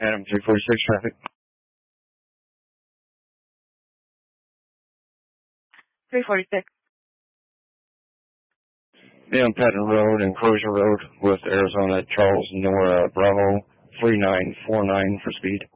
Adam 346 traffic. 346. Yeah, on Patton Road and Crozier Road with Arizona Charles Nora Bravo 3949 for speed.